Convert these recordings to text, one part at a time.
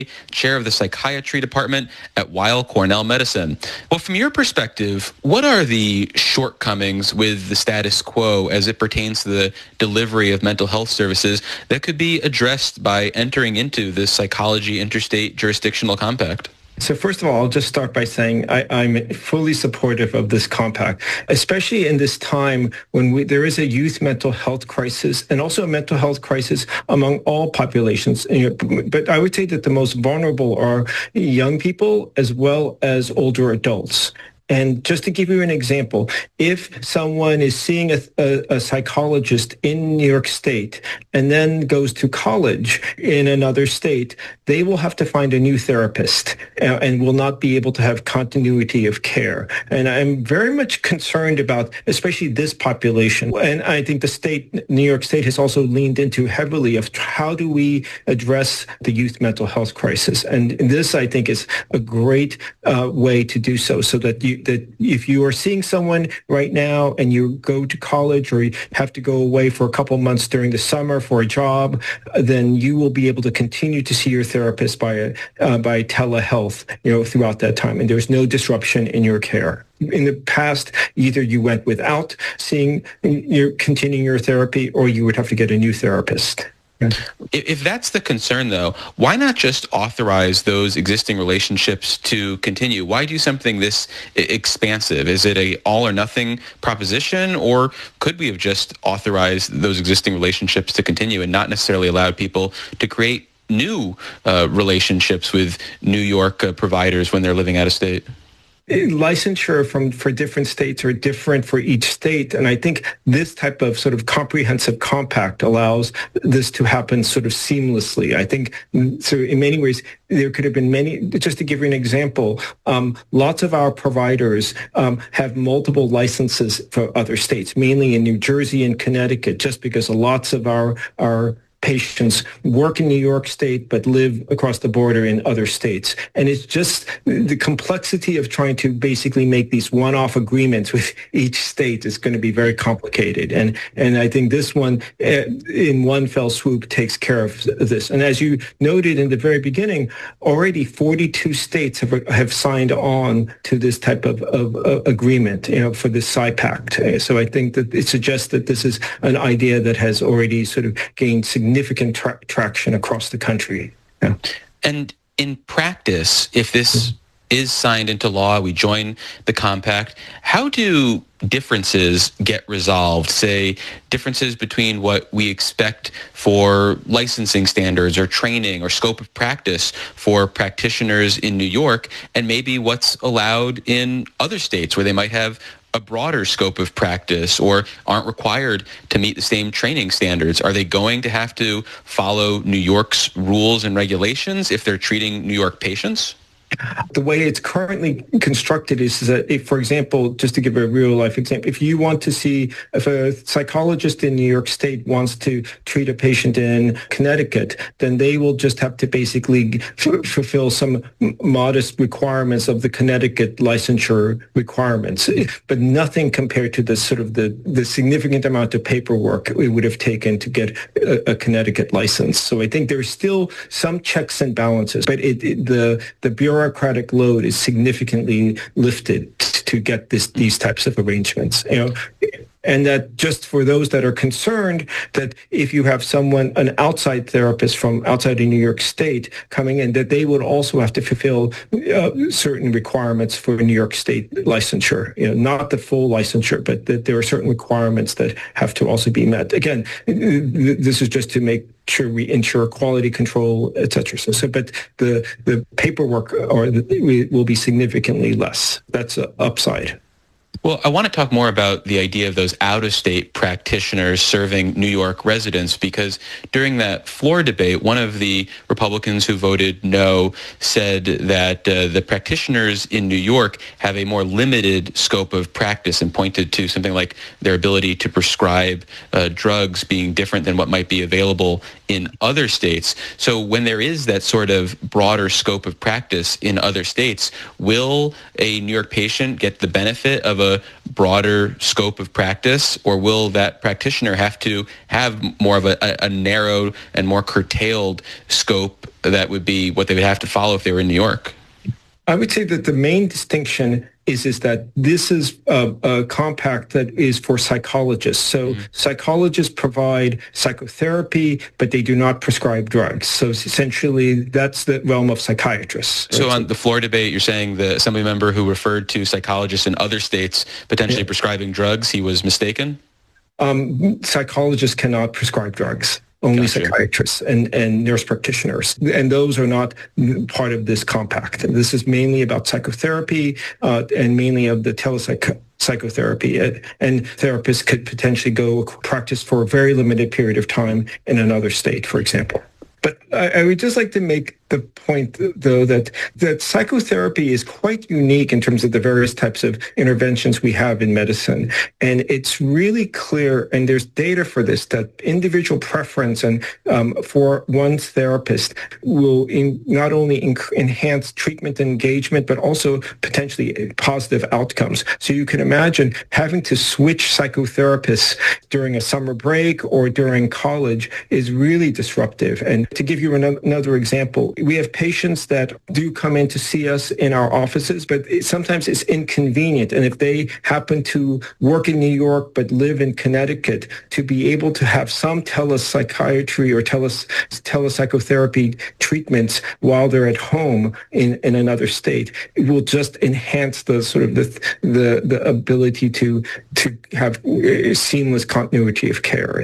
chair of the psychiatry department at Weill Cornell Medicine. Well, from your perspective, what are the shortcomings with the status quo as it pertains to the delivery of mental health services that could be addressed by entering into this psychology interstate jurisdictional compact? So first of all, I'll just start by saying I'm fully supportive of this compact, especially in this time when there is a youth mental health crisis and also a mental health crisis among all populations. But I would say that the most vulnerable are young people as well as older adults. And just to give you an example, if someone is seeing a psychologist in New York State and then goes to college in another state, they will have to find a new therapist and will not be able to have continuity of care. And I'm very much concerned about especially this population. And I think the state, New York State, has also leaned into heavily of how do we address the youth mental health crisis. And this, I think, is a great way to do so that if you are seeing someone right now and you go to college or you have to go away for a couple months during the summer for a job, then you will be able to continue to see your therapist by telehealth, throughout that time. And there's no disruption in your care. In the past, either you went without continuing your therapy or you would have to get a new therapist. If that's the concern, though, why not just authorize those existing relationships to continue? Why do something this expansive? Is it a all or nothing proposition, or could we have just authorized those existing relationships to continue and not necessarily allowed people to create new relationships with New York providers when they're living out of state? Licensure for different states are different for each state. And I think this type of sort of comprehensive compact allows this to happen sort of seamlessly. I think, so in many ways, there could have been many, just to give you an example, lots of our providers have multiple licenses for other states, mainly in New Jersey and Connecticut, just because lots of our patients work in New York State but live across the border in other states. And it's just the complexity of trying to basically make these one-off agreements with each state is going to be very complicated. And I think this one, in one fell swoop, takes care of this. And as you noted in the very beginning, already 42 states have signed on to this type of agreement, for this PSY-PACT. So I think that it suggests that this is an idea that has already sort of gained significant traction across the country. Yeah. And in practice, if this is signed into law, we join the compact, how do differences get resolved? Say, differences between what we expect for licensing standards or training or scope of practice for practitioners in New York and maybe what's allowed in other states where they might have a broader scope of practice or aren't required to meet the same training standards? Are they going to have to follow New York's rules and regulations if they're treating New York patients? The way it's currently constructed is that if, for example, just to give a real life example, if a psychologist in New York State wants to treat a patient in Connecticut, then they will just have to basically fulfill some modest requirements of the Connecticut licensure requirements, but nothing compared to the sort of the significant amount of paperwork it would have taken to get a Connecticut license. So I think there's still some checks and balances, but the bureaucratic load is significantly lifted to get these types of arrangements. And that just for those that are concerned that if you have an outside therapist from outside of New York State coming in, that they would also have to fulfill certain requirements for New York State licensure, not the full licensure, but that there are certain requirements that have to also be met. Again, this is just to make sure we ensure quality control, et cetera. So, but the paperwork will be significantly less. That's an upside. Well, I want to talk more about the idea of those out-of-state practitioners serving New York residents, because during that floor debate, one of the Republicans who voted no said that the practitioners in New York have a more limited scope of practice and pointed to something like their ability to prescribe drugs being different than what might be available in other states. So when there is that sort of broader scope of practice in other states, will a New York patient get the benefit of a a broader scope of practice, or will that practitioner have to have more of a narrow and more curtailed scope that would be what they would have to follow if they were in New York? I would say that the main distinction is that this is a compact that is for psychologists. So psychologists provide psychotherapy, but they do not prescribe drugs. So essentially, that's the realm of psychiatrists. Right? So on the floor debate, you're saying the assembly member who referred to psychologists in other states potentially prescribing drugs, he was mistaken? Psychologists cannot prescribe drugs. Only Gotcha. Psychiatrists and nurse practitioners. And those are not part of this compact. This is mainly about psychotherapy and mainly of the psychotherapy. And therapists could potentially go practice for a very limited period of time in another state, for example. But I would just like to make the point, though, that psychotherapy is quite unique in terms of the various types of interventions we have in medicine. And it's really clear, and there's data for this, that individual preference and for one's therapist will not only enhance treatment engagement, but also potentially positive outcomes. So you can imagine having to switch psychotherapists during a summer break or during college is really disruptive. And to give you another example, we have patients that do come in to see us in our offices, but sometimes it's inconvenient. And if they happen to work in New York but live in Connecticut, to be able to have some telepsychiatry or telepsychotherapy treatments while they're at home in another state, it will just enhance the sort of the ability to have seamless continuity of care.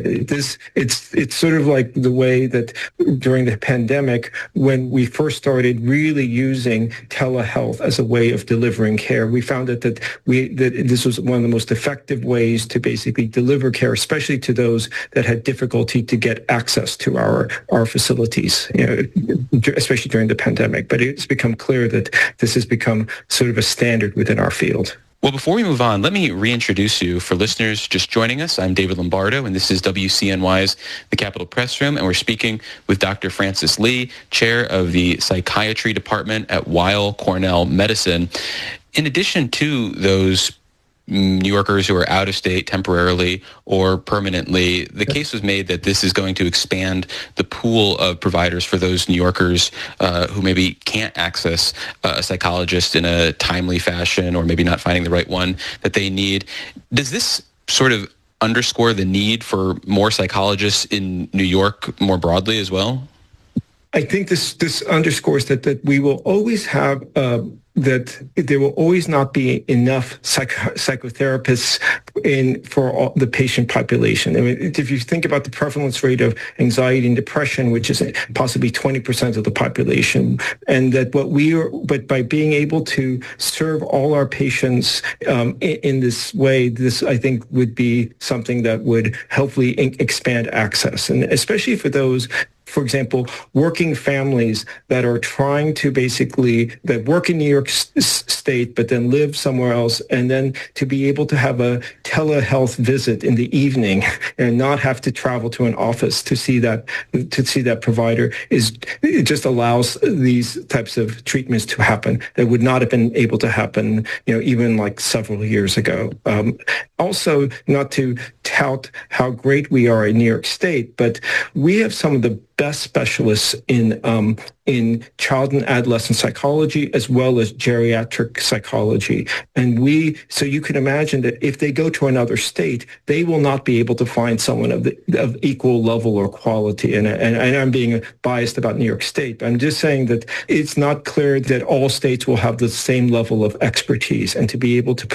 It's sort of like the way that during the pandemic, when we first started really using telehealth as a way of delivering care, we found that this was one of the most effective ways to basically deliver care, especially to those that had difficulty to get access to our facilities, especially during the pandemic. But it's become clear that this has become sort of a standard within our field. Well, before we move on, let me reintroduce you. For listeners just joining us, I'm David Lombardo, and this is WCNY's The Capitol Press Room, and we're speaking with Dr. Francis Lee, chair of the Psychiatry Department at Weill Cornell Medicine. In addition to those New Yorkers who are out of state temporarily or permanently, the case was made that this is going to expand the pool of providers for those New Yorkers who maybe can't access a psychologist in a timely fashion, or maybe not finding the right one that they need. Does this sort of underscore the need for more psychologists in New York more broadly as well? I think this underscores that we will always have that there will always not be enough psychotherapists for the patient population. I mean, if you think about the prevalence rate of anxiety and depression, which is possibly 20% of the population, and that but by being able to serve all our patients in this way, this I think would be something that would hopefully expand access, and especially for those, for example, working families that are trying to that work in New York State, but then live somewhere else, and then to be able to have a telehealth visit in the evening and not have to travel to an office to see that provider it just allows these types of treatments to happen that would not have been able to happen, even like several years ago. Also, not to tout how great we are in New York State, but we have some of the best specialists in child and adolescent psychology as well as geriatric psychology. And so you can imagine that if they go to another state, they will not be able to find someone of equal level or quality. And I'm being biased about New York State, but I'm just saying that it's not clear that all states will have the same level of expertise, and to be able to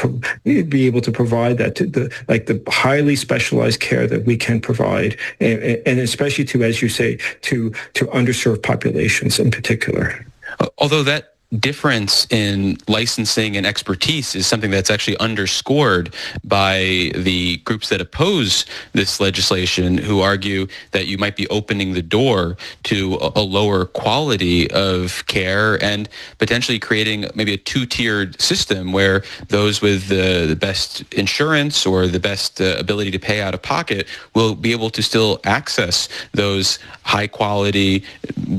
provide that to the highly specialized care that we can provide, and especially to, as you say, to underserved populations in particular. Although that difference in licensing and expertise is something that's actually underscored by the groups that oppose this legislation, who argue that you might be opening the door to a lower quality of care and potentially creating maybe a two-tiered system where those with the best insurance or the best ability to pay out of pocket will be able to still access those high-quality,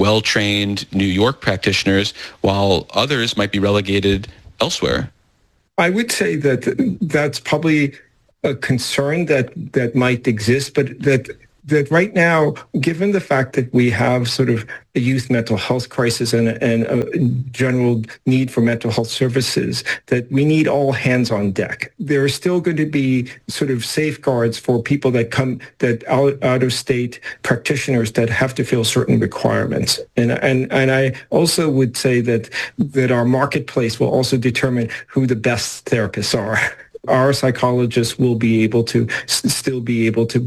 well-trained New York practitioners, while others might be relegated elsewhere. I would say that that's probably a concern that might exist, but that right now, given the fact that we have sort of a youth mental health crisis and a general need for mental health services, that we need all hands on deck. There are still going to be sort of safeguards for people that out of state practitioners that have to fill certain requirements. And I also would say that our marketplace will also determine who the best therapists are. Our psychologists will be able to still be able to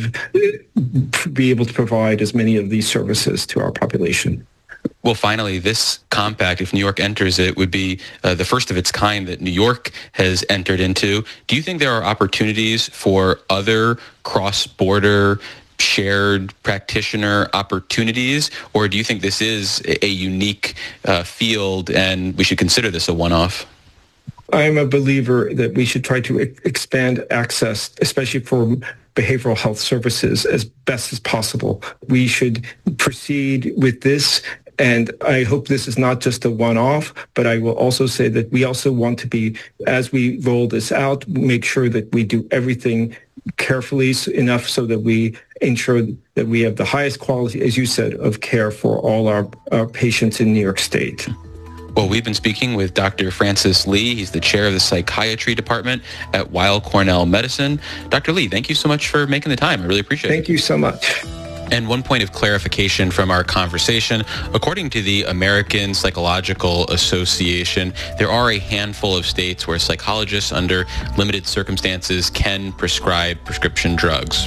provide as many of these services to our population. Well, finally, this compact, if New York enters it, would be the first of its kind that New York has entered into. Do you think there are opportunities for other cross-border shared practitioner opportunities, or do you think this is a unique field and we should consider this a one-off? I'm a believer that we should try to expand access, especially for behavioral health services, as best as possible. We should proceed with this, and I hope this is not just a one-off, but I will also say that we also want to be, as we roll this out, make sure that we do everything carefully enough so that we ensure that we have the highest quality, as you said, of care for all our patients in New York State. Well, we've been speaking with Dr. Francis Lee. He's the chair of the psychiatry department at Weill Cornell Medicine. Dr. Lee, thank you so much for making the time. I really appreciate it. Thank you so much. And one point of clarification from our conversation, according to the American Psychological Association, there are a handful of states where psychologists under limited circumstances can prescribe prescription drugs.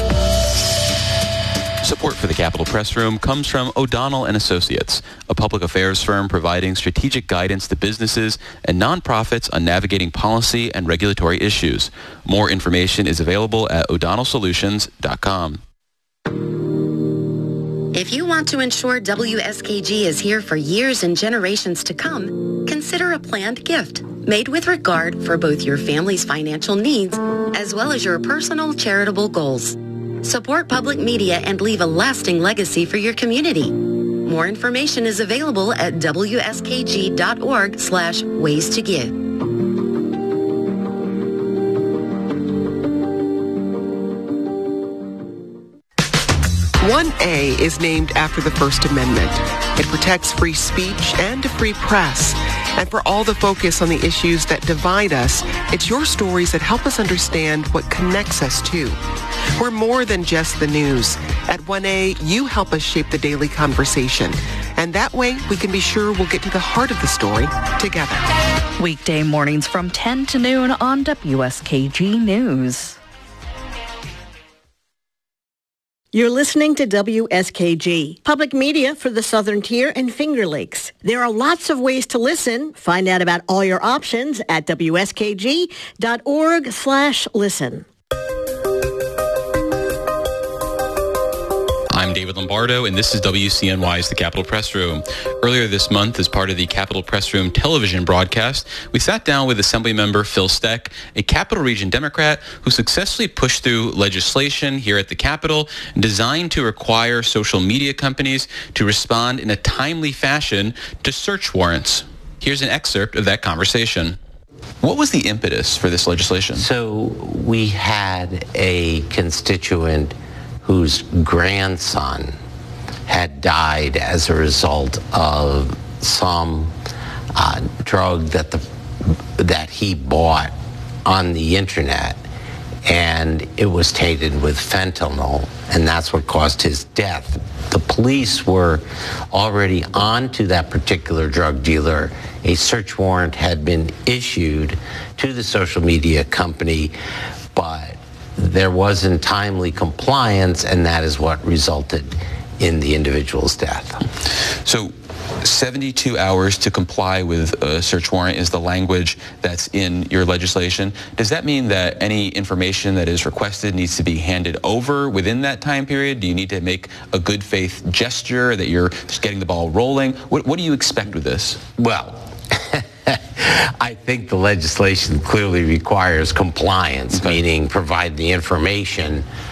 Support for the Capitol Press Room comes from O'Donnell & Associates, a public affairs firm providing strategic guidance to businesses and nonprofits on navigating policy and regulatory issues. More information is available at o'donnellsolutions.com. If you want to ensure WSKG is here for years and generations to come, consider a planned gift made with regard for both your family's financial needs as well as your personal charitable goals. Support public media and leave a lasting legacy for your community. More information is available at wskg.org/ways to give. 1A is named after the First Amendment. It protects free speech and a free press. And for all the focus on the issues that divide us, it's your stories that help us understand what connects us too. We're more than just the news. At 1A, you help us shape the daily conversation. And that way, we can be sure we'll get to the heart of the story together. Weekday mornings from 10 to noon on WSKG News. You're listening to WSKG, public media for the Southern Tier and Finger Lakes. There are lots of ways to listen. Find out about all your options at wskg.org/listen. I'm David Lombardo, and this is WCNY's The Capitol Press Room. Earlier this month, as part of the Capitol Press Room television broadcast, we sat down with Assemblymember Phil Steck, a Capital Region Democrat who successfully pushed through legislation here at the Capitol designed to require social media companies to respond in a timely fashion to search warrants. Here's an excerpt of that conversation. What was the impetus for this legislation? So we had a constituent whose grandson had died as a result of some drug that he bought on the internet, and it was tainted with fentanyl, and that's what caused his death. The police were already onto that particular drug dealer. A search warrant had been issued to the social media company, but there wasn't timely compliance, and that is what resulted in the individual's death. So 72 hours to comply with a search warrant is the language that's in your legislation. Does that mean that any information that is requested needs to be handed over within that time period? Do you need to make a good faith gesture that you're just getting the ball rolling? What do you expect with this? Well, I think the legislation clearly requires compliance, meaning provide the information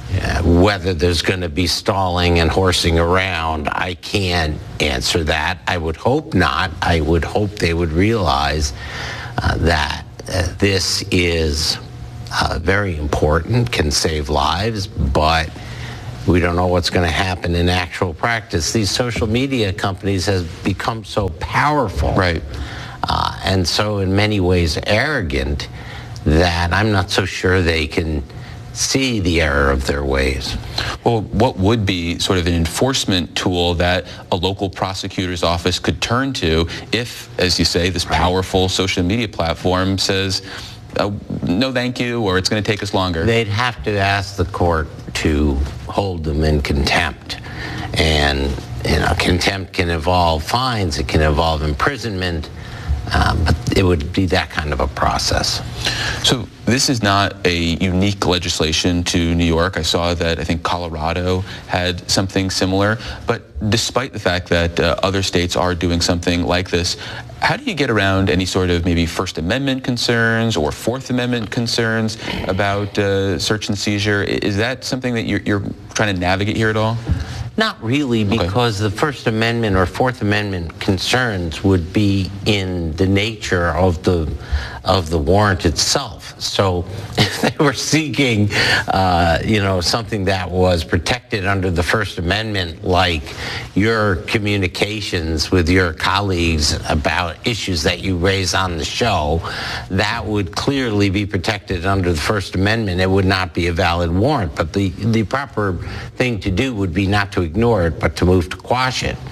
Whether there's going to be stalling and horsing around, I can't answer that. I would hope not. I would hope they would realize that this is very important, can save lives, but we don't know what's going to happen in actual practice. These social media companies have become so powerful, right, and so in many ways arrogant, that I'm not so sure they can see the error of their ways. Well, what would be sort of an enforcement tool that a local prosecutor's office could turn to if, as you say, this powerful social media platform says, no thank you, or it's going to take us longer? They'd have to ask the court to hold them in contempt. And, contempt can involve fines, it can involve imprisonment, but it would be that kind of a process. So this is not a unique legislation to New York. I saw that I think Colorado had something similar. But despite the fact that other states are doing something like this, how do you get around any sort of maybe First Amendment concerns or Fourth Amendment concerns about search and seizure? Is that something that you're trying to navigate here at all? Not really, because the First Amendment or Fourth Amendment concerns would be in the nature of the warrant itself. So if they were seeking, something that was protected under the First Amendment, like your communications with your colleagues about issues that you raise on the show, that would clearly be protected under the First Amendment. It would not be a valid warrant. But the proper thing to do would be not to ignore it, but to move to quash it.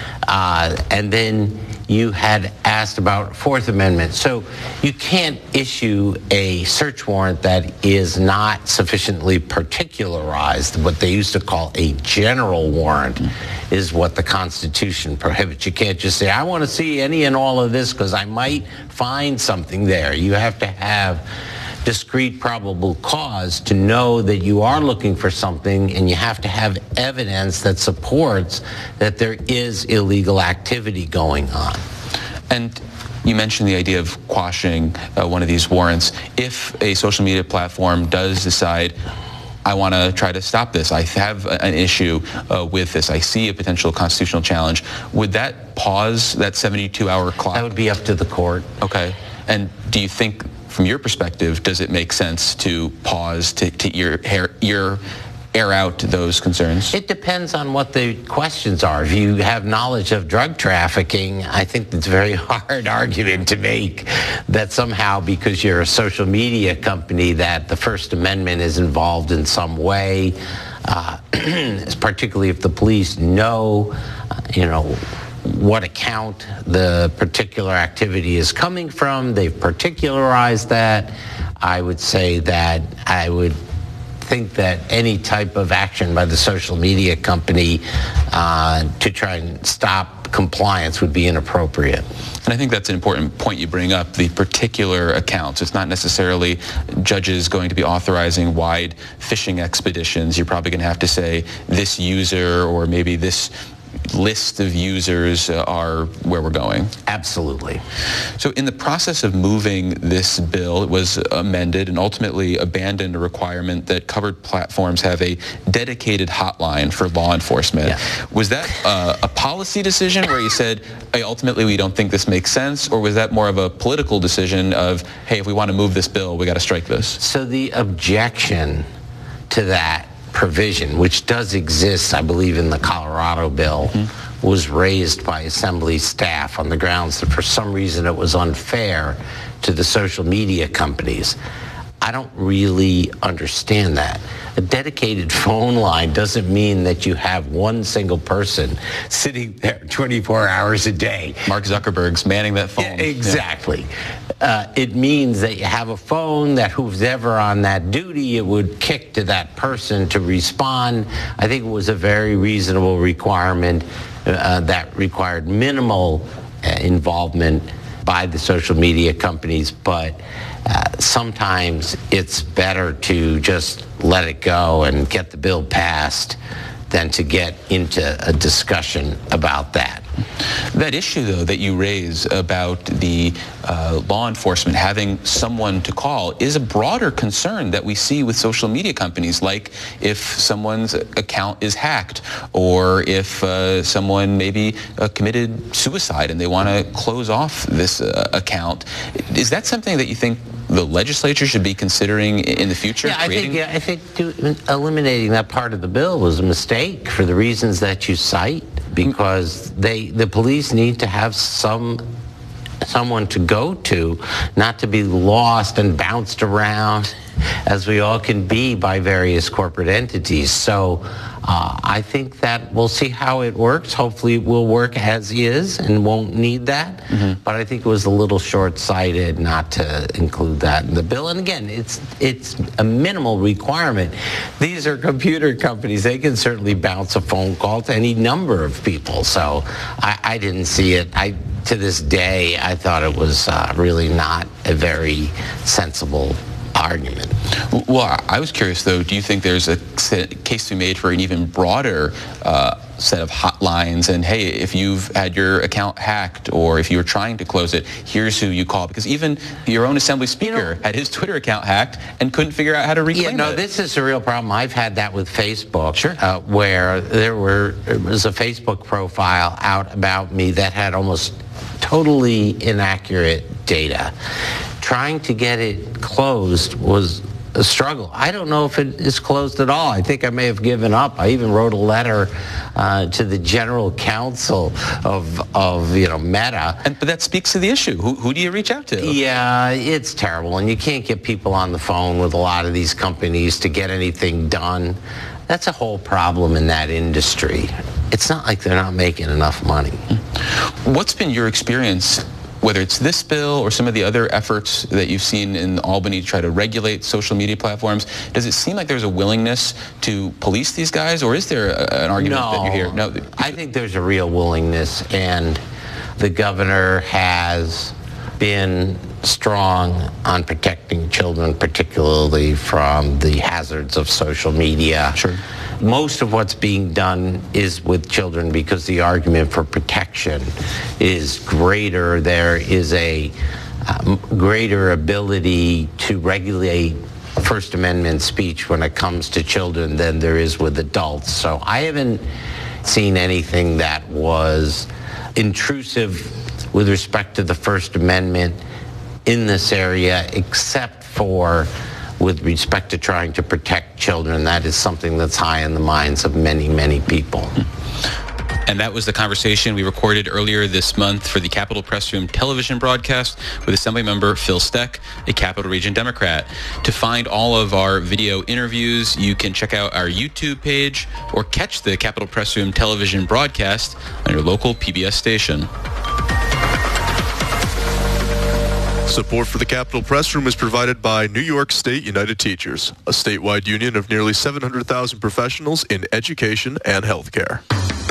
And then you had asked about Fourth Amendment. So you can't issue a search warrant that is not sufficiently particularized. What they used to call a general warrant is what the Constitution prohibits. You can't just say, I want to see any and all of this because I might find something there. You have to have discrete probable cause to know that you are looking for something, and you have to have evidence that supports that there is illegal activity going on. And you mentioned the idea of quashing one of these warrants. If a social media platform does decide, I want to try to stop this, I have an issue with this, I see a potential constitutional challenge, would that pause that 72-hour clock? That would be up to the court. Okay. And do you think, from your perspective, does it make sense to pause to air out those concerns? It depends on what the questions are. If you have knowledge of drug trafficking, I think it's a very hard argument to make that somehow because you're a social media company that the First Amendment is involved in some way, particularly if the police know, what account the particular activity is coming from. They've particularized that. I would say that I would think that any type of action by the social media company to try and stop compliance would be inappropriate. And I think that's an important point you bring up, the particular accounts. It's not necessarily judges going to be authorizing wide phishing expeditions. You're probably going to have to say this user or maybe this list of users are where we're going. Absolutely. So in the process of moving this bill, it was amended and ultimately abandoned a requirement that covered platforms have a dedicated hotline for law enforcement. Yeah. Was that a policy decision where you said, hey, ultimately we don't think this makes sense, or was that more of a political decision of, hey, if we want to move this bill, we got to strike this? So the objection to that provision, which does exist, I believe, in the Colorado bill, was raised by Assembly staff on the grounds that for some reason it was unfair to the social media companies. I don't really understand that. A dedicated phone line doesn't mean that you have one single person sitting there 24 hours a day. Mark Zuckerberg's manning that phone. Yeah, exactly. Yeah. It means that you have a phone that who's ever on that duty, it would kick to that person to respond. I think it was a very reasonable requirement that required minimal involvement by the social media companies, but sometimes it's better to just let it go and get the bill passed than to get into a discussion about that. That issue, though, that you raise about the law enforcement having someone to call is a broader concern that we see with social media companies, like if someone's account is hacked or if someone maybe committed suicide and they want to close off this account. Is that something that you think the legislature should be considering in the future? Yeah, I think eliminating that part of the bill was a mistake for the reasons that you cite, because the police need to have someone to go to, not to be lost and bounced around as we all can be by various corporate entities. So I think that we'll see how it works. Hopefully it will work as is and won't need that. Mm-hmm. But I think it was a little short-sighted not to include that in the bill. And again, it's a minimal requirement. These are computer companies. They can certainly bounce a phone call to any number of people. So I didn't see it. To this day, I thought it was really not a very sensible argument. Well, I was curious, though, do you think there's a case to be made for an even broader set of hotlines and, hey, if you've had your account hacked or if you were trying to close it, here's who you call? Because even your own Assembly Speaker had his Twitter account hacked and couldn't figure out how to reclaim it. This is a real problem. I've had that with Facebook, sure. Where there was a Facebook profile out about me that had almost totally inaccurate data. Trying to get it closed was a struggle. I don't know if it is closed at all. I think I may have given up. I even wrote a letter to the general counsel of Meta. But that speaks to the issue. Who do you reach out to? Yeah, it's terrible. And you can't get people on the phone with a lot of these companies to get anything done. That's a whole problem in that industry. It's not like they're not making enough money. What's been your experience, whether it's this bill or some of the other efforts that you've seen in Albany to try to regulate social media platforms? Does it seem like there's a willingness to police these guys, or is there an argument that you hear? No, I think there's a real willingness, and the governor has been strong on protecting children, particularly from the hazards of social media. Sure. Most of what's being done is with children because the argument for protection is greater. There is a greater ability to regulate First Amendment speech when it comes to children than there is with adults. So I haven't seen anything that was intrusive with respect to the First Amendment in this area, except for with respect to trying to protect children. That is something that's high in the minds of many, many people. And that was the conversation we recorded earlier this month for the Capitol Press Room television broadcast with Assemblymember Phil Steck, a Capital Region Democrat. To find all of our video interviews, you can check out our YouTube page or catch the Capitol Press Room television broadcast on your local PBS station. Support for the Capitol Press Room is provided by New York State United Teachers, a statewide union of nearly 700,000 professionals in education and healthcare.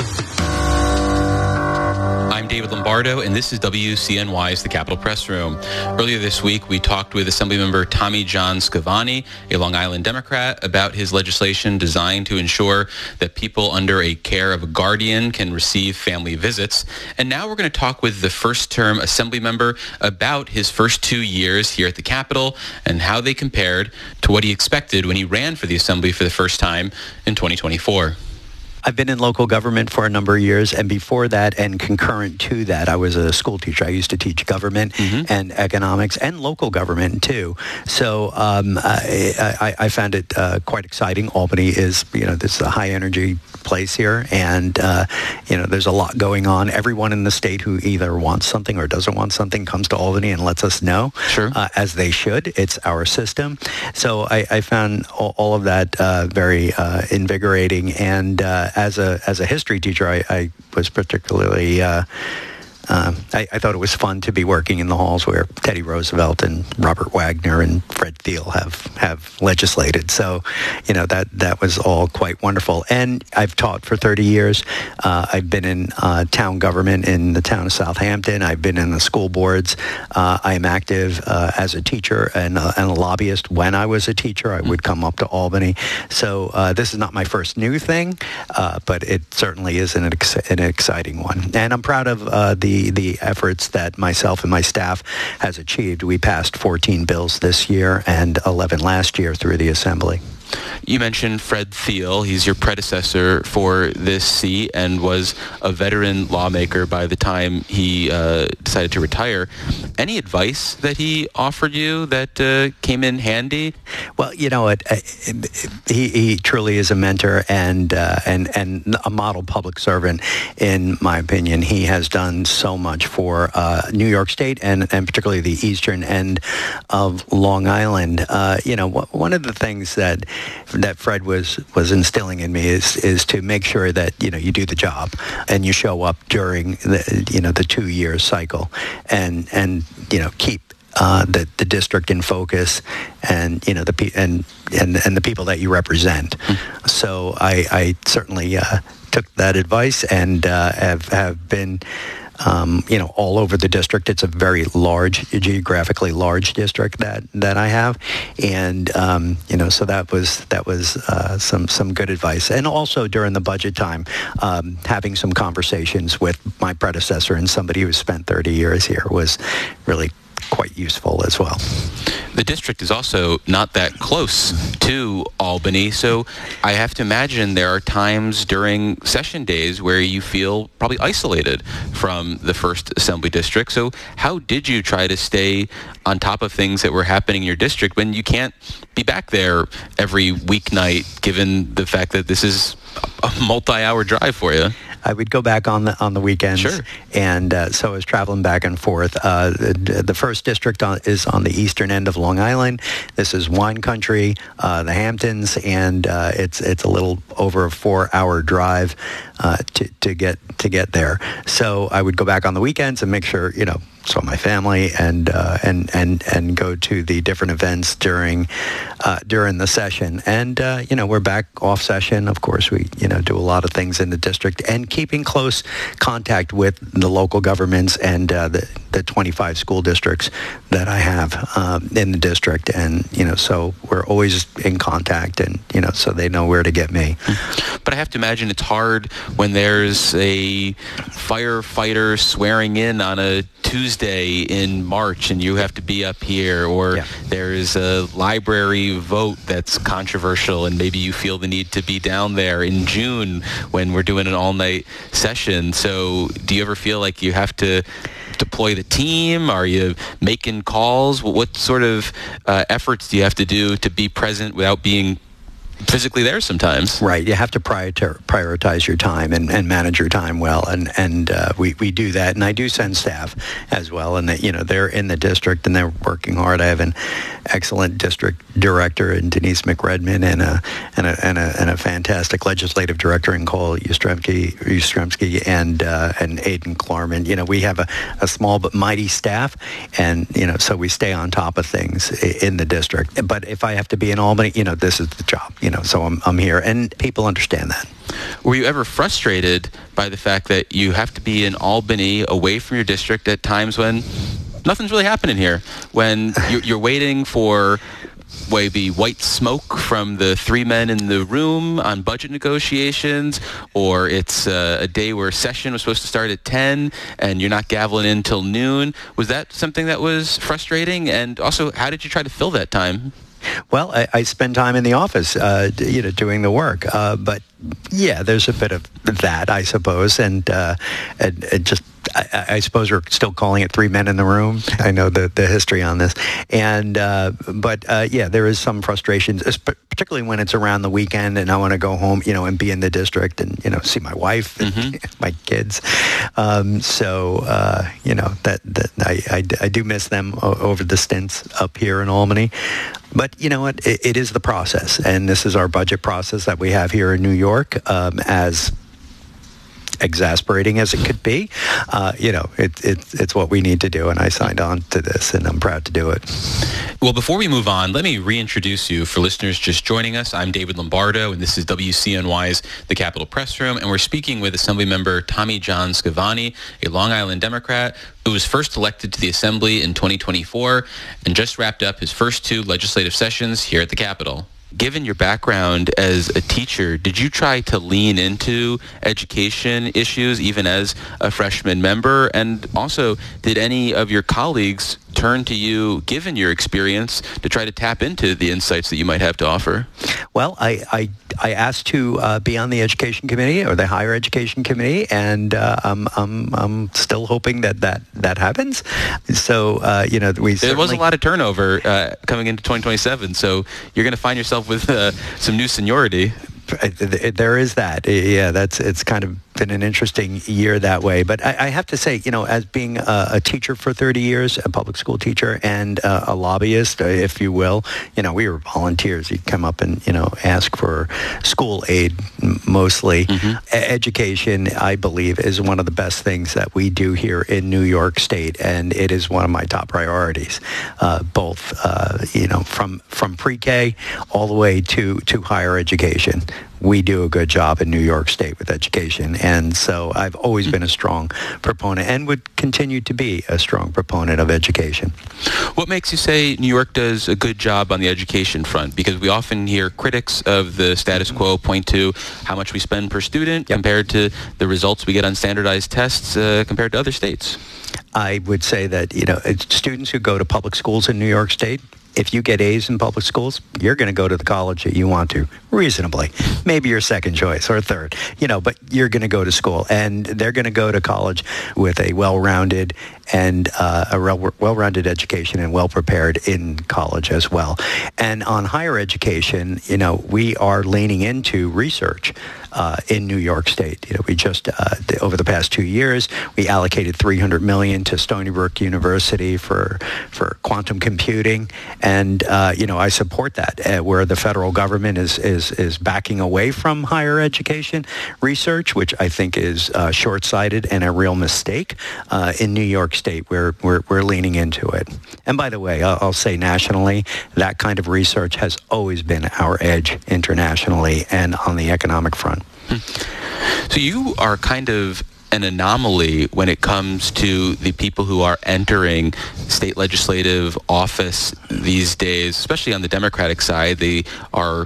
I'm David Lombardo, and this is WCNY's The Capitol Press Room. Earlier this week, we talked with Assemblymember Tommy John Scavani, a Long Island Democrat, about his legislation designed to ensure that people under a care of a guardian can receive family visits. And now we're going to talk with the first-term Assemblymember about his first 2 years here at the Capitol and how they compared to what he expected when he ran for the Assembly for the first time in 2024. I've been in local government for a number of years, and before that and concurrent to that, I was a school teacher. I used to teach government and economics and local government, too. So I found it quite exciting. Albany is, this is a high-energy place here, and, there's a lot going on. Everyone in the state who either wants something or doesn't want something comes to Albany and lets us know, sure. As they should. It's our system. So I found all of that very invigorating, and as a history teacher, I was particularly I thought it was fun to be working in the halls where Teddy Roosevelt and Robert Wagner and Fred Thiel have legislated. So, that was all quite wonderful. And I've taught for 30 years. I've been in town government in the town of Southampton. I've been in the school boards. I am active as a teacher and a lobbyist. When I was a teacher, I would come up to Albany. So this is not my first new thing, but it certainly is an exciting one. And I'm proud of the efforts that myself and my staff has achieved. We passed 14 bills this year and 11 last year through the Assembly. You mentioned Fred Thiel. He's your predecessor for this seat and was a veteran lawmaker by the time he decided to retire. Any advice that he offered you that came in handy? Well, he truly is a mentor and a model public servant, in my opinion. He has done so much for New York State and particularly the eastern end of Long Island. One of the things that Fred was instilling in me is to make sure that you do the job and you show up during the 2-year cycle and keep the district in focus and the people that you represent. So I certainly took that advice and have been all over the district. It's a very geographically large district that I have, and so that was some good advice. And also during the budget time, having some conversations with my predecessor and somebody who spent 30 years here was really quite useful as well. The district is also not that close to Albany, so I have to imagine there are times during session days where you feel probably isolated from the 1st Assembly District. So how did you try to stay on top of things that were happening in your district when you can't be back there every weeknight, given the fact that this is a multi-hour drive for you? I would go back on the weekends, sure. And so I was traveling back and forth. The 1st District is on the eastern end of Long Island. This is wine country, the Hamptons, and it's a little over a 4-hour drive to get there. So I would go back on the weekends and make sure saw my family and go to the different events during the session. And we're back off session. Of course, we do a lot of things in the district and keeping close contact with the local governments and the 25 school districts that I have in the district. And so we're always in contact, and so they know where to get me. But I have to imagine it's hard when there's a firefighter swearing in on a Tuesday in March and you have to be up here, or there's a library vote that's controversial and maybe you feel the need to be down there in June when we're doing an all-night session. So do you ever feel like you have to deploy the team? Are you making calls? What sort of efforts do you have to do to be present without being physically there sometimes? Right. You have to prioritize your time and manage your time well. And we do that. And I do send staff as well. And they're in the district and they're working hard. I have an excellent district director in Denise McRedmond and a fantastic legislative director in Cole Yastrzemski and Aidan Klarman. We have a small but mighty staff, and so we stay on top of things in the district. But if I have to be in Albany, this is the job. So I'm here, and people understand that. Were you ever frustrated by the fact that you have to be in Albany, away from your district, at times when nothing's really happening here, when you're waiting for maybe white smoke from the 3 men in the room on budget negotiations, or it's a day where session was supposed to start at 10 and you're not gaveling in till noon? Was that something that was frustrating? And also, how did you try to fill that time? Well, I spend time in the office, doing the work. But yeah, there's a bit of that, I suppose, and just. I suppose we're still calling it 3 men in the room. I know the history on this. And but there is some frustrations, particularly when it's around the weekend and I want to go home, and be in the district and, see my wife and my kids. So I do miss them over the stints up here in Albany. But you know what? It is the process. And this is our budget process that we have here in New York, as exasperating as it could be, it's what we need to do. And I signed on to this, and I'm proud to do it. Well, before we move on, let me reintroduce you for listeners just joining us. I'm David Lombardo, and this is WCNY's The Capitol Press Room, and we're speaking with Assemblymember Tommy John Scavani, a Long Island Democrat who was first elected to the Assembly in 2024 and just wrapped up his first 2 legislative sessions here at the Capitol. Given your background as a teacher, did you try to lean into education issues even as a freshman member? And also, did any of your colleagues turn to you, given your experience, to try to tap into the insights that you might have to offer? Well, I asked to be on the education committee or the higher education committee, and I'm still hoping that happens. So there was a lot of turnover coming into 2027, so you're going to find yourself with some new seniority. There is that. Yeah, it's kind of been an interesting year that way. But I have to say, as being a teacher for 30 years, a public school teacher, and a lobbyist, if you will, we were volunteers. You'd come up and, ask for school aid mostly. Mm-hmm. Education, I believe, is one of the best things that we do here in New York State, and it is one of my top priorities, both, from pre-K all the way to higher education. We do a good job in New York State with education. And so I've always been a strong proponent and would continue to be a strong proponent of education. What makes you say New York does a good job on the education front? Because we often hear critics of the status quo point to how much we spend per student compared to the results we get on standardized tests compared to other states. I would say that, students who go to public schools in New York State, if you get A's in public schools, you're going to go to the college that you want to, reasonably. Maybe your second choice or third, but you're going to go to school. And they're going to go to college with a well-rounded and well-rounded education and well-prepared in college as well. And on higher education, we are leaning into research in New York State. We just, over the past 2 years, we allocated $300 million to Stony Brook University for quantum computing. And, I support that, where the federal government is backing away from higher education research, which I think is short-sighted and a real mistake. In New York State, we're leaning into it. And by the way, I'll say nationally, that kind of research has always been our edge internationally and on the economic front. So you are kind of an anomaly when it comes to the people who are entering state legislative office these days, especially on the Democratic side. They are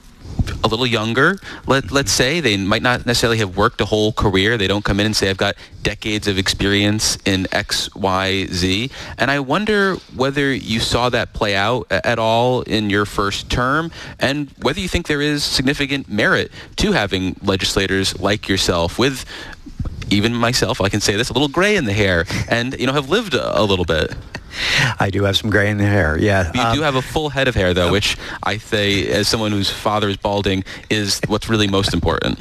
a little younger, let's say. They might not necessarily have worked a whole career. They don't come in and say, I've got decades of experience in X, Y, Z. And I wonder whether you saw that play out at all in your first term, and whether you think there is significant merit to having legislators like yourself with, even myself, I can say this, a little gray in the hair, and, have lived a little bit. I do have some gray in the hair, yeah. You do have a full head of hair, though, which I say, as someone whose father is balding, is what's really most important.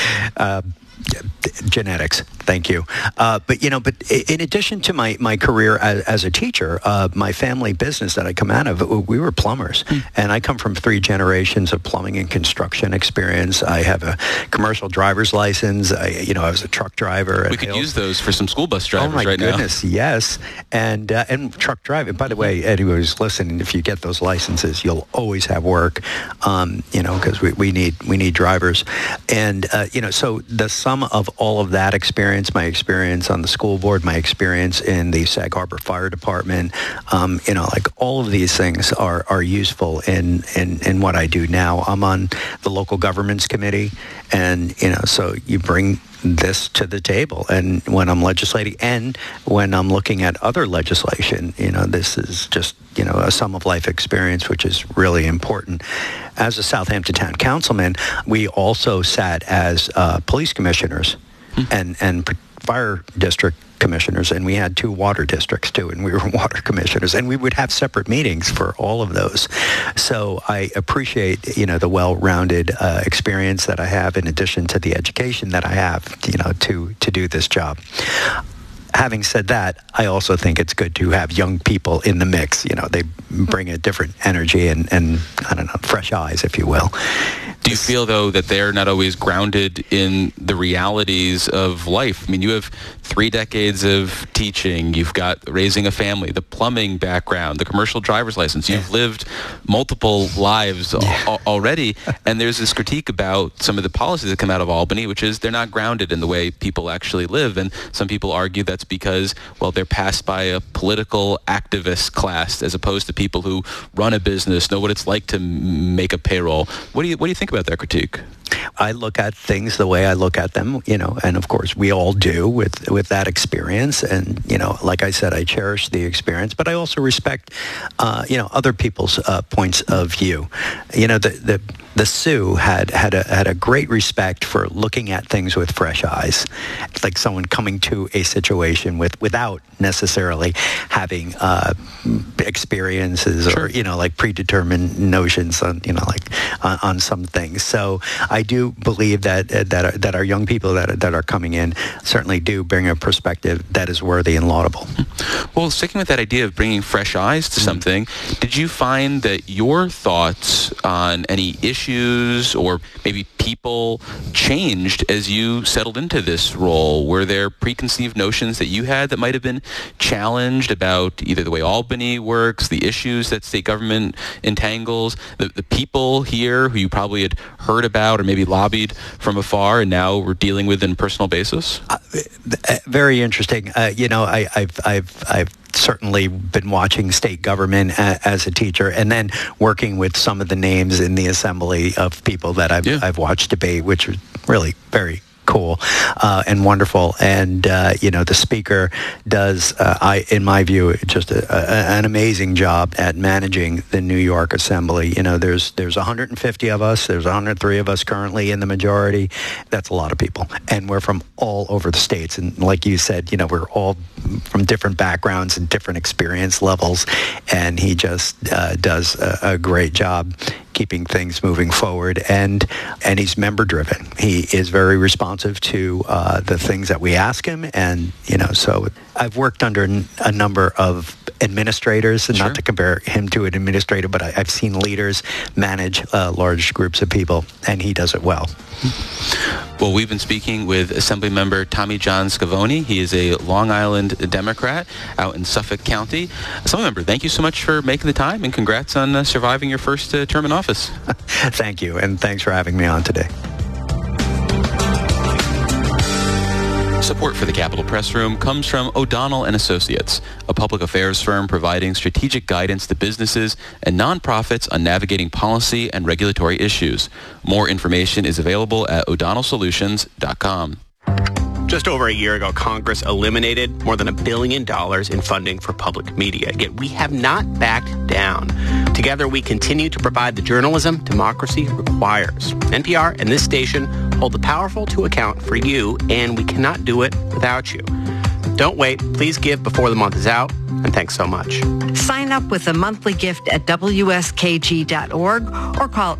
Genetics. Thank you. But in addition to my career as a teacher, my family business that I come out of, we were plumbers. And I come from 3 generations of plumbing and construction experience. I have a commercial driver's license. I was a truck driver. We could use those for some school bus drivers right now. Oh, my goodness, yes. And truck driving. By the way, Eddie was listening. If you get those licenses, you'll always have work, because we need drivers. And, so the sum of all of that experience, my experience on the school board, my experience in the Sag Harbor Fire Department, all of these things are useful in what I do now. I'm on the local governments committee, and, so you bring this to the table. And when I'm legislating and when I'm looking at other legislation, this is just, a sum of life experience, which is really important. As a Southampton Town Councilman, we also sat as police commissioners and fire district commissioners, and we had 2 water districts too, and we were water commissioners, and we would have separate meetings for all of those. So I appreciate, the well-rounded experience that I have, in addition to the education that I have, to do this job. Having said that, I also think it's good to have young people in the mix. They bring a different energy and I don't know, fresh eyes, if you will. Do you feel, though, that they're not always grounded in the realities of life? I mean, you have 3 decades of teaching. You've got raising a family, the plumbing background, the commercial driver's license. You've lived multiple lives already. And there's this critique about some of the policies that come out of Albany, which is they're not grounded in the way people actually live. And some people argue that's because, well, they're passed by a political activist class as opposed to people who run a business, know what it's like to make a payroll. What do you think about that critique? I look at things the way I look at them, and of course we all do with that experience. And, like I said, I cherish the experience, but I also respect, other people's points of view. The Sioux had a great respect for looking at things with fresh eyes, like someone coming to a situation without necessarily having experiences or, like predetermined notions on, on some things. So I do believe that our young people that are coming in certainly do bring a perspective that is worthy and laudable. Well, sticking with that idea of bringing fresh eyes to something, did you find that your thoughts on any issues or maybe people changed as you settled into this role? Were there preconceived notions that you had that might have been challenged about either the way Albany works, the issues that state government entangles, the people here who you probably had heard about or maybe lobbied from afar and now we're dealing with on a personal basis? Very interesting. I've certainly been watching state government as a teacher and then working with some of the names in the assembly of people that I've watched debate, which was really very cool and wonderful. And, the speaker does, in my view, just an amazing job at managing the New York Assembly. There's 150 of us. There's 103 of us currently in the majority. That's a lot of people. And we're from all over the states. And like you said, we're all from different backgrounds and different experience levels. And he just does a great job keeping things moving forward, and he's member driven. He is very responsive to the things that we ask him, and so I've worked under a number of administrators, and not to compare him to an administrator, but I've seen leaders manage large groups of people, and he does it well. Well, we've been speaking with Assemblymember Tommy John Scavone. He is a Long Island Democrat out in Suffolk County. Assemblymember, thank you so much for making the time, and congrats on surviving your first term in office. Thank you, and thanks for having me on today. Support for the Capitol Press Room comes from O'Donnell & Associates, a public affairs firm providing strategic guidance to businesses and nonprofits on navigating policy and regulatory issues. More information is available at o'donnellsolutions.com. Just over a year ago, Congress eliminated more than $1 billion in funding for public media. Yet we have not backed down. Together, we continue to provide the journalism democracy requires. NPR and this station hold the powerful to account for you, and we cannot do it without you. Don't wait. Please give before the month is out, and thanks so much. Sign up with a monthly gift at WSKG.org or call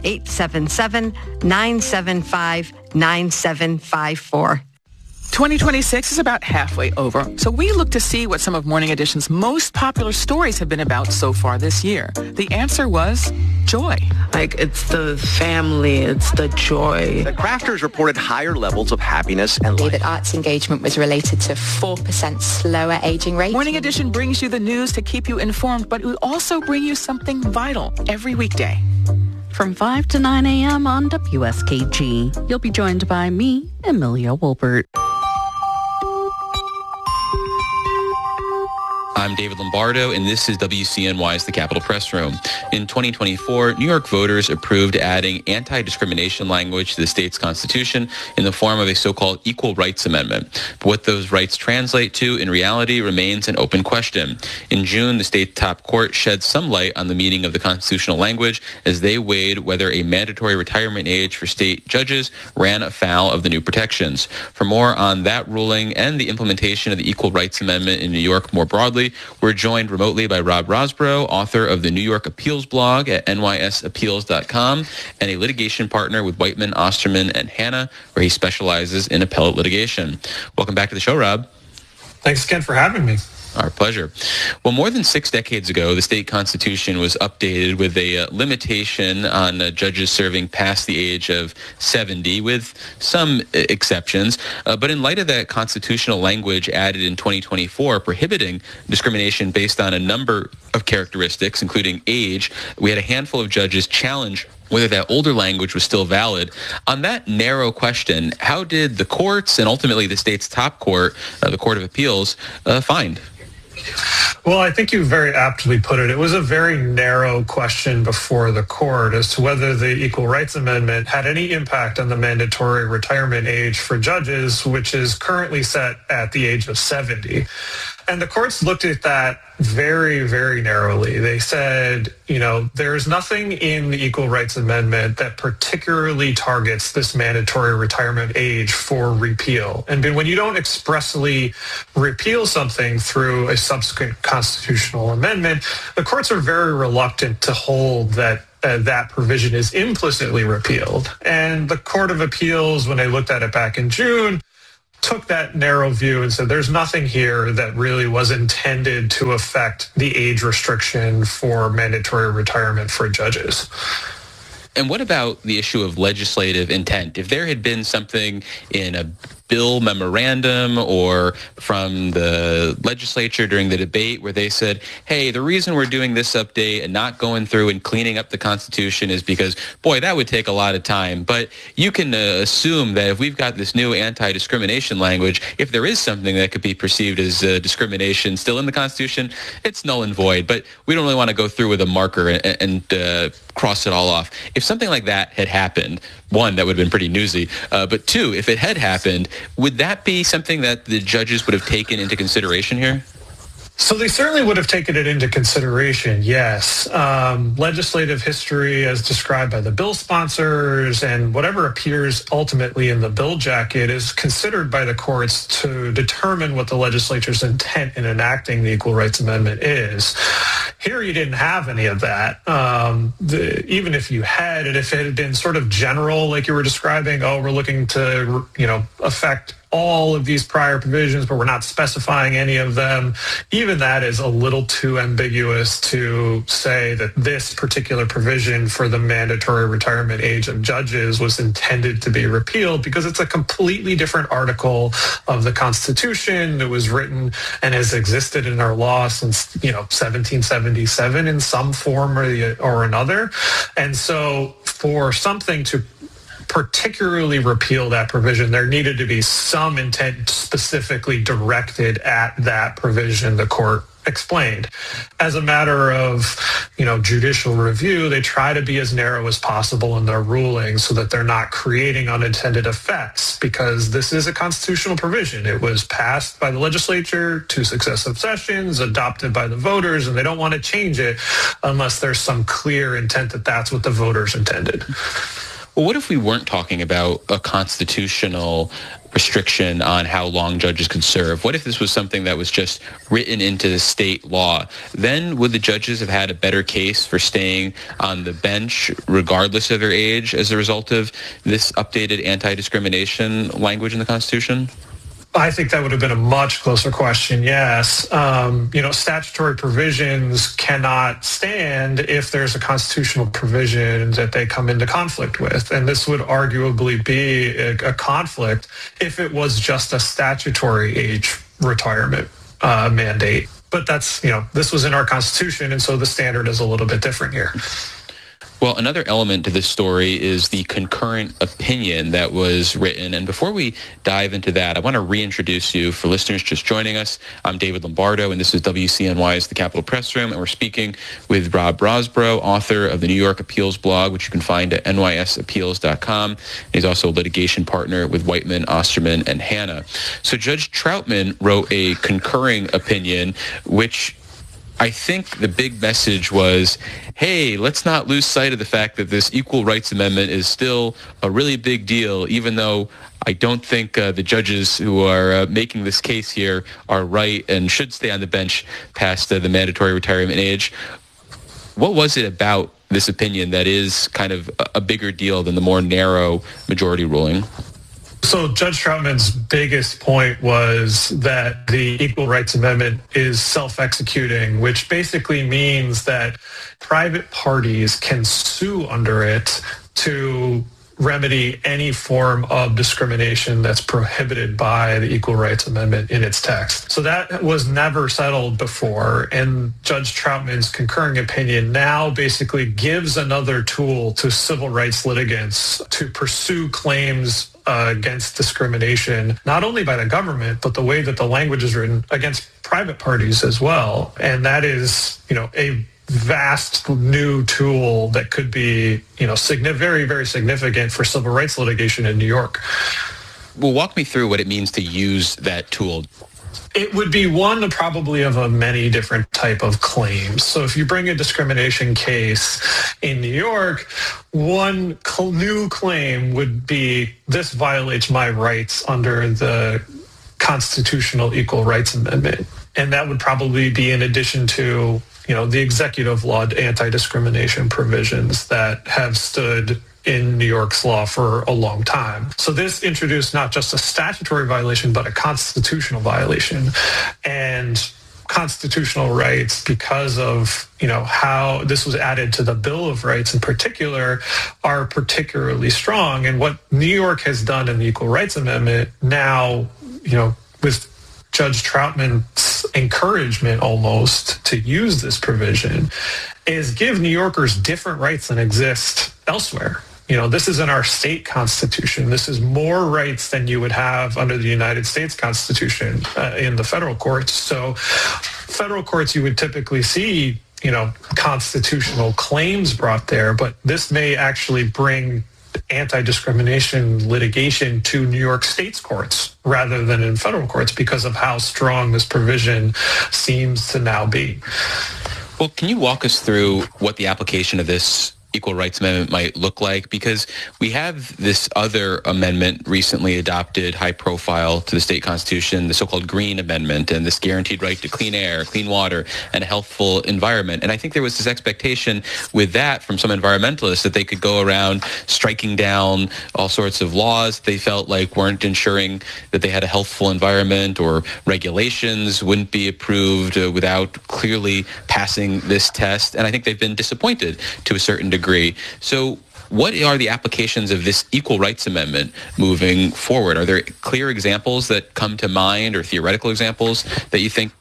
877-975-9754. 2026 is about halfway over, so we look to see what some of Morning Edition's most popular stories have been about so far this year. The answer was joy. It's the family, it's the joy. The crafters reported higher levels of happiness and life. That arts engagement was related to 4% slower aging rate. Morning Edition brings you the news to keep you informed, but we also bring you something vital every weekday. From 5 to 9 a.m. on WSKG, you'll be joined by me, Amelia Wolbert. I'm David Lombardo, and this is WCNY's The Capitol Press Room. In 2024, New York voters approved adding anti-discrimination language to the state's constitution in the form of a so-called Equal Rights Amendment. But what those rights translate to in reality remains an open question. In June, the state top court shed some light on the meaning of the constitutional language as they weighed whether a mandatory retirement age for state judges ran afoul of the new protections. For more on that ruling and the implementation of the Equal Rights Amendment in New York more broadly, we're joined remotely by Rob Rosborough, author of the New York Appeals blog at nysappeals.com and a litigation partner with Whiteman, Osterman, and Hanna, where he specializes in appellate litigation. Welcome back to the show, Rob. Thanks again for having me. Our pleasure. Well, more than 6 decades ago, the state constitution was updated with a limitation on judges serving past the age of 70, with some exceptions. But in light of that constitutional language added in 2024 prohibiting discrimination based on a number of characteristics, including age, we had a handful of judges challenge whether that older language was still valid. On that narrow question, how did the courts and ultimately the state's top court, the Court of Appeals, find? Well, I think you very aptly put it. It was a very narrow question before the court as to whether the Equal Rights Amendment had any impact on the mandatory retirement age for judges, which is currently set at the age of 70. And the courts looked at that very, very narrowly. They said, there's nothing in the Equal Rights Amendment that particularly targets this mandatory retirement age for repeal. And when you don't expressly repeal something through a subsequent constitutional amendment, the courts are very reluctant to hold that that provision is implicitly repealed. And the Court of Appeals, when they looked at it back in June, took that narrow view and said there's nothing here that really was intended to affect the age restriction for mandatory retirement for judges. And what about the issue of legislative intent? If there had been something in a bill memorandum or from the legislature during the debate where they said, hey, the reason we're doing this update and not going through and cleaning up the Constitution is because, boy, that would take a lot of time. But you can assume that if we've got this new anti-discrimination language, if there is something that could be perceived as discrimination still in the Constitution, it's null and void. But we don't really want to go through with a marker and cross it all off. If something like that had happened, one, that would have been pretty newsy. But two, if it had happened, would that be something that the judges would have taken into consideration here? So they certainly would have taken it into consideration, yes. Legislative history as described by the bill sponsors and whatever appears ultimately in the bill jacket is considered by the courts to determine what the legislature's intent in enacting the Equal Rights Amendment is. Here you didn't have any of that. Even if you had it, if it had been sort of general, like you were describing, we're looking to, affect all of these prior provisions, but we're not specifying any of them. Even that is a little too ambiguous to say that this particular provision for the mandatory retirement age of judges was intended to be repealed, because it's a completely different article of the Constitution that was written and has existed in our law since 1777 in some form or another. And so for something to particularly repeal that provision, there needed to be some intent specifically directed at that provision, the court explained. As a matter of, judicial review, they try to be as narrow as possible in their rulings so that they're not creating unintended effects, because this is a constitutional provision. It was passed by the legislature 2 successive sessions, adopted by the voters, and they don't want to change it unless there's some clear intent that that's what the voters intended. Well, what if we weren't talking about a constitutional restriction on how long judges could serve? What if this was something that was just written into the state law? Then would the judges have had a better case for staying on the bench regardless of their age as a result of this updated anti-discrimination language in the Constitution? I think that would have been a much closer question, yes. Statutory provisions cannot stand if there's a constitutional provision that they come into conflict with. And this would arguably be a conflict if it was just a statutory age retirement mandate. But that's, this was in our Constitution, and so the standard is a little bit different here. Well, another element to this story is the concurrent opinion that was written. And before we dive into that, I want to reintroduce you for listeners just joining us. I'm David Lombardo, and this is WCNY's The Capitol Press Room. And we're speaking with Rob Brosborough, author of the New York Appeals blog, which you can find at nysappeals.com. He's also a litigation partner with Whiteman, Osterman, and Hanna. So Judge Troutman wrote a concurring opinion, which I think the big message was, hey, let's not lose sight of the fact that this Equal Rights Amendment is still a really big deal, even though I don't think the judges who are making this case here are right and should stay on the bench past the mandatory retirement age. What was it about this opinion that is kind of a bigger deal than the more narrow majority ruling? So Judge Troutman's biggest point was that the Equal Rights Amendment is self-executing, which basically means that private parties can sue under it to remedy any form of discrimination that's prohibited by the Equal Rights Amendment in its text. So that was never settled before, and Judge Troutman's concurring opinion now basically gives another tool to civil rights litigants to pursue claims against discrimination, not only by the government, but the way that the language is written, against private parties as well. And that is, a vast new tool that could be, very, very significant for civil rights litigation in New York. Well, walk me through what it means to use that tool. It would be one probably of a many different type of claims. So if you bring a discrimination case in New York, one new claim would be, this violates my rights under the Constitutional Equal Rights Amendment. And that would probably be in addition to the executive law anti-discrimination provisions that have stood in New York's law for a long time. So this introduced not just a statutory violation, but a constitutional violation. And constitutional rights, because of how this was added to the Bill of Rights in particular, are particularly strong. And what New York has done in the Equal Rights Amendment now, with Judge Troutman's encouragement almost to use this provision, is give New Yorkers different rights than exist elsewhere. This is in our state constitution. This is more rights than you would have under the United States Constitution in the federal courts. So federal courts, you would typically see, constitutional claims brought there, but this may actually bring anti-discrimination litigation to New York State's courts rather than in federal courts because of how strong this provision seems to now be. Well, can you walk us through what the application of this Equal Rights Amendment might look like? Because we have this other amendment recently adopted, high profile to the state constitution, the so-called Green Amendment, and this guaranteed right to clean air, clean water, and a healthful environment. And I think there was this expectation with that from some environmentalists that they could go around striking down all sorts of laws they felt like weren't ensuring that they had a healthful environment, or regulations wouldn't be approved without clearly passing this test. And I think they've been disappointed to a certain degree. So what are the applications of this Equal Rights Amendment moving forward? Are there clear examples that come to mind, or theoretical examples that you think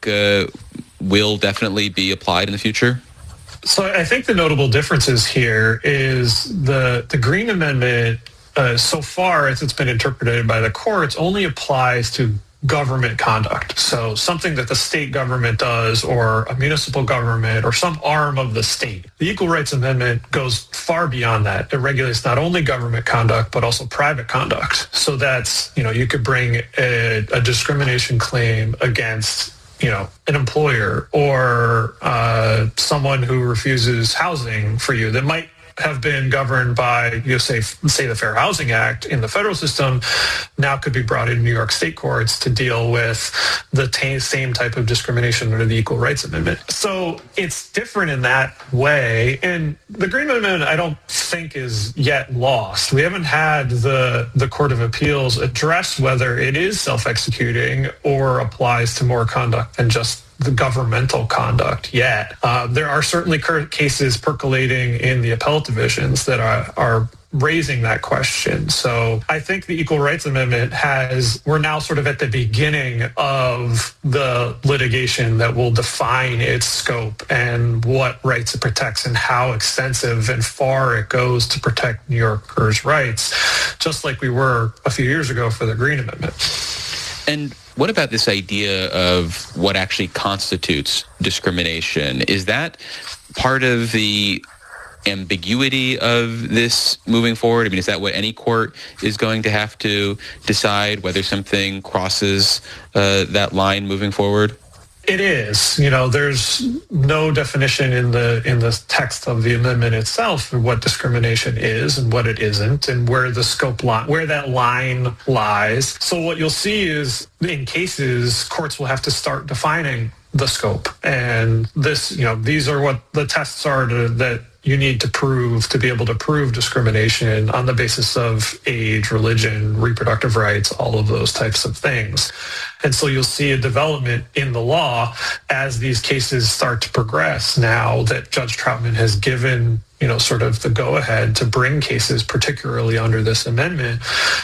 will definitely be applied in the future? So I think the notable differences here is the Green Amendment, so far as it's been interpreted by the courts, only applies to government conduct. So something that the state government does, or a municipal government, or some arm of the state. The Equal Rights Amendment goes far beyond that. It regulates not only government conduct, but also private conduct. So that's, you could bring a discrimination claim against an employer, or someone who refuses housing for you that might have been governed by, say the Fair Housing Act in the federal system, now could be brought in New York state courts to deal with the same type of discrimination under the Equal Rights Amendment. So it's different in that way. And the Green Amendment, I don't think, is yet lost. We haven't had the Court of Appeals address whether it is self-executing or applies to more conduct than just the governmental conduct yet. There are certainly cases percolating in the appellate divisions that are raising that question. So I think the Equal Rights Amendment we're now sort of at the beginning of the litigation that will define its scope and what rights it protects and how extensive and far it goes to protect New Yorkers' rights, just like we were a few years ago for the Green Amendment. And what about this idea of what actually constitutes discrimination? Is that part of the ambiguity of this moving forward? I mean, is that what any court is going to have to decide, whether something crosses that line moving forward? It is. There's no definition in the text of the amendment itself for what discrimination is and what it isn't, and where the scope where that line lies. So what you'll see is, in cases, courts will have to start defining the scope. And this, these are what the tests are that you need to prove to be able to prove discrimination on the basis of age, religion, reproductive rights, all of those types of things. And so you'll see a development in the law as these cases start to progress now that Judge Troutman has given, sort of the go-ahead to bring cases, particularly under this amendment,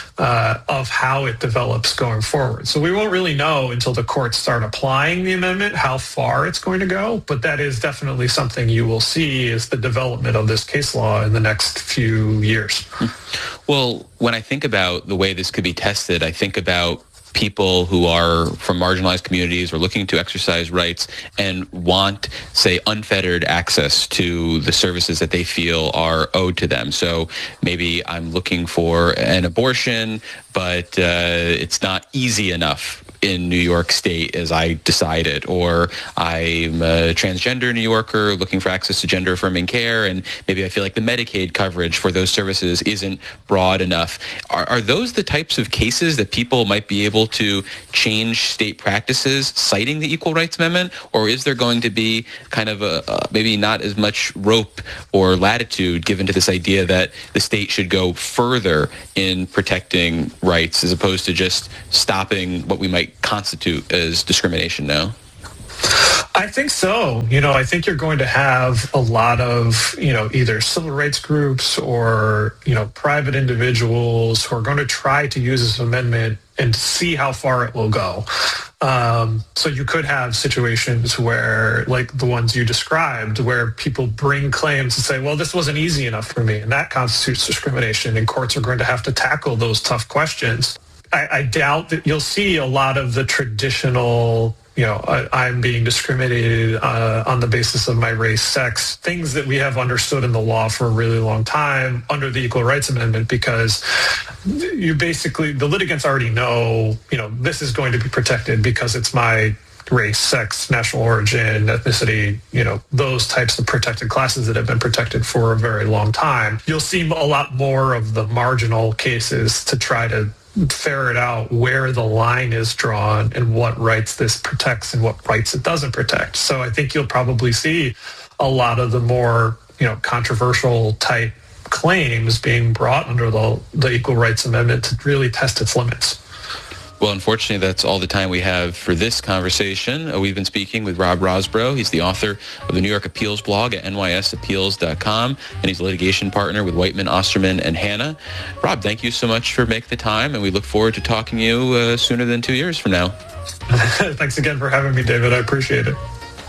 of how it develops going forward. So we won't really know until the courts start applying the amendment how far it's going to go, but that is definitely something you will see is the development of this case law in the next few years. Well, when I think about the way this could be tested, I think about people who are from marginalized communities or looking to exercise rights and want, say, unfettered access to the services that they feel are owed to them. So maybe I'm looking for an abortion, but it's not easy enough in New York State as I decided, or I'm a transgender New Yorker looking for access to gender-affirming care, and maybe I feel like the Medicaid coverage for those services isn't broad enough. Are those the types of cases that people might be able to change state practices citing the Equal Rights Amendment, or is there going to be kind of maybe not as much rope or latitude given to this idea that the state should go further in protecting rights as opposed to just stopping what we might constitute as discrimination now? I think so. I think you're going to have a lot of, either civil rights groups or, private individuals who are going to try to use this amendment and see how far it will go. So you could have situations where, like the ones you described, where people bring claims and say, well, this wasn't easy enough for me, and that constitutes discrimination, and courts are going to have to tackle those tough questions. I doubt that you'll see a lot of the traditional, I'm being discriminated on the basis of my race, sex, things that we have understood in the law for a really long time under the Equal Rights Amendment, because the litigants already know, this is going to be protected because it's my race, sex, national origin, ethnicity, those types of protected classes that have been protected for a very long time. You'll see a lot more of the marginal cases to try to ferret out where the line is drawn and what rights this protects and what rights it doesn't protect. So I think you'll probably see a lot of the more, controversial type claims being brought under the Equal Rights Amendment to really test its limits. Well, unfortunately, that's all the time we have for this conversation. We've been speaking with Rob Rosbrough. He's the author of the New York Appeals blog at nysappeals.com, and he's a litigation partner with Whiteman, Osterman, and Hanna. Rob, thank you so much for making the time, and we look forward to talking to you sooner than 2 years from now. Thanks again for having me, David. I appreciate it.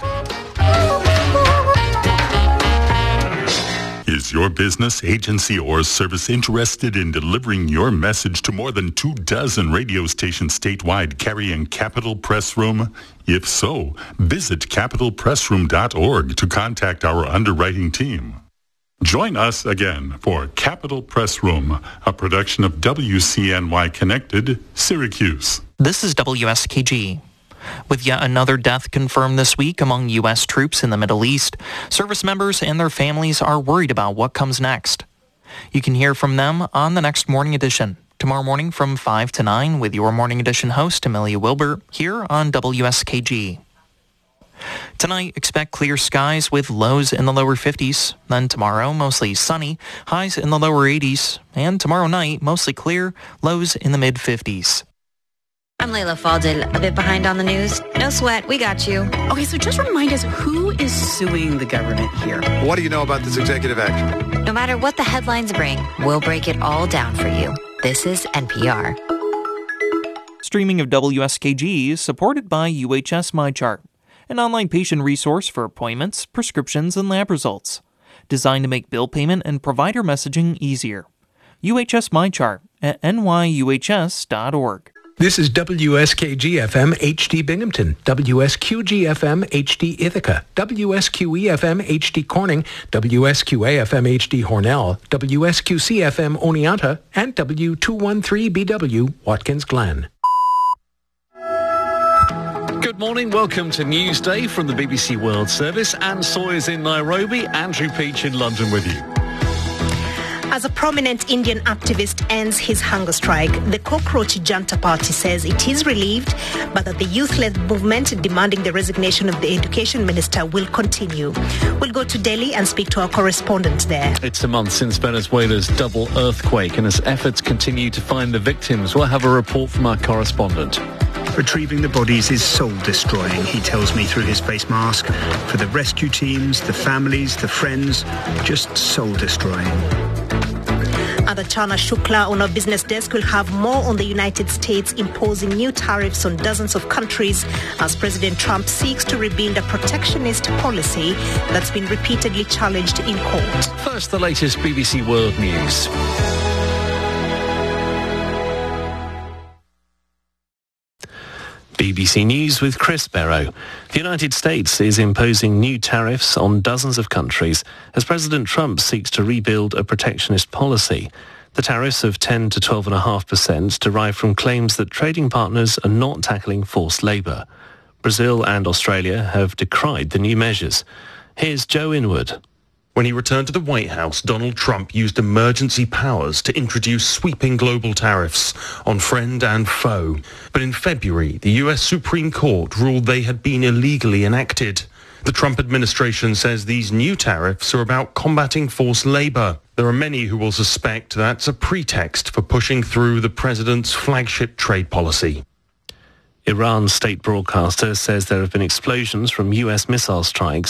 Is your business, agency, or service interested in delivering your message to more than 24 radio stations statewide carrying Capital Press Room? If so, visit capitalpressroom.org to contact our underwriting team. Join us again for Capital Press Room, a production of WCNY Connected, Syracuse. This is WSKG. With yet another death confirmed this week among U.S. troops in the Middle East, service members and their families are worried about what comes next. You can hear from them on the next Morning Edition, tomorrow morning from 5 to 9 with your Morning Edition host, Amelia Wilbert, here on WSKG. Tonight, expect clear skies with lows in the lower 50s. Then tomorrow, mostly sunny, highs in the lower 80s. And tomorrow night, mostly clear, lows in the mid-50s. I'm Layla Faldil, a bit behind on the news. No sweat, we got you. Okay, so just remind us, who is suing the government here? What do you know about this executive action? No matter what the headlines bring, we'll break it all down for you. This is NPR. Streaming of WSKG is supported by UHS MyChart, an online patient resource for appointments, prescriptions, and lab results, designed to make bill payment and provider messaging easier. UHS MyChart at nyuhs.org. This is WSKG-FM HD Binghamton, WSQG-FM HD Ithaca, WSQE-FM HD Corning, WSQA-FM HD Hornell, WSQC-FM Oneonta, and W213BW Watkins Glen. Good morning, welcome to Newsday from the BBC World Service. Anne Sawyer's in Nairobi, Andrew Peach in London with you. As a prominent Indian activist ends his hunger strike, the Cockroach Janta Party says it is relieved, but that the youth-led movement demanding the resignation of the education minister will continue. We'll go to Delhi and speak to our correspondent there. It's a month since Venezuela's double earthquake, and as efforts continue to find the victims, we'll have a report from our correspondent. Retrieving the bodies is soul-destroying, he tells me through his face mask. For the rescue teams, the families, the friends, just soul-destroying. Adachana Shukla on our business desk will have more on the United States imposing new tariffs on dozens of countries as President Trump seeks to rebuild a protectionist policy that's been repeatedly challenged in court. First, the latest BBC World News. BBC News with Chris Barrow. The United States is imposing new tariffs on dozens of countries as President Trump seeks to rebuild a protectionist policy. The tariffs of 10 to 12.5% derive from claims that trading partners are not tackling forced labour. Brazil and Australia have decried the new measures. Here's Joe Inwood. When he returned to the White House, Donald Trump used emergency powers to introduce sweeping global tariffs on friend and foe. But in February, the US Supreme Court ruled they had been illegally enacted. The Trump administration says these new tariffs are about combating forced labor. There are many who will suspect that's a pretext for pushing through the president's flagship trade policy. Iran's state broadcaster says there have been explosions from US missile strikes